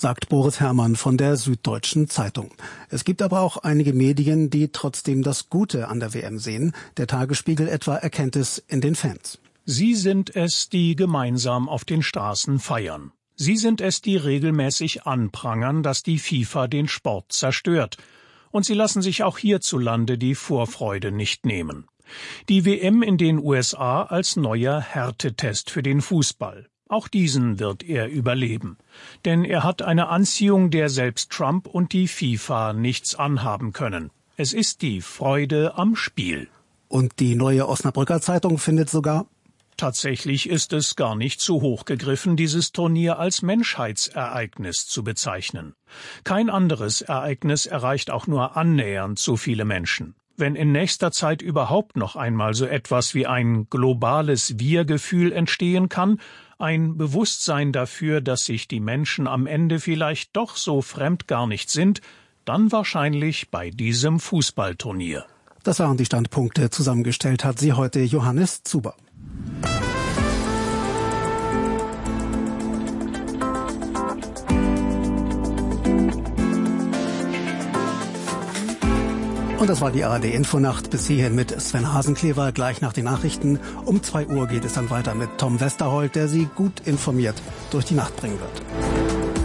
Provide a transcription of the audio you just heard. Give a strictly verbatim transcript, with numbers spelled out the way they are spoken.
sagt Boris Herrmann von der Süddeutschen Zeitung. Es gibt aber auch einige Medien, die trotzdem das Gute an der W M sehen. Der Tagesspiegel etwa erkennt es in den Fans. Sie sind es, die gemeinsam auf den Straßen feiern. Sie sind es, die regelmäßig anprangern, dass die FIFA den Sport zerstört. Und sie lassen sich auch hierzulande die Vorfreude nicht nehmen. Die W M in den U S A als neuer Härtetest für den Fußball. Auch diesen wird er überleben. Denn er hat eine Anziehung, der selbst Trump und die FIFA nichts anhaben können. Es ist die Freude am Spiel. Und die Neue Osnabrücker Zeitung findet sogar: Tatsächlich ist es gar nicht zu hoch gegriffen, dieses Turnier als Menschheitsereignis zu bezeichnen. Kein anderes Ereignis erreicht auch nur annähernd so viele Menschen. Wenn in nächster Zeit überhaupt noch einmal so etwas wie ein globales Wir-Gefühl entstehen kann, ein Bewusstsein dafür, dass sich die Menschen am Ende vielleicht doch so fremd gar nicht sind, dann wahrscheinlich bei diesem Fußballturnier. Das waren die Standpunkte. Zusammengestellt hat sie heute Johannes Zuber. Und das war die A R D-Infonacht bis hierhin mit Sven Hasenklever. Gleich nach den Nachrichten um zwei Uhr geht es dann weiter mit Tom Westerholt, der Sie gut informiert durch die Nacht bringen wird.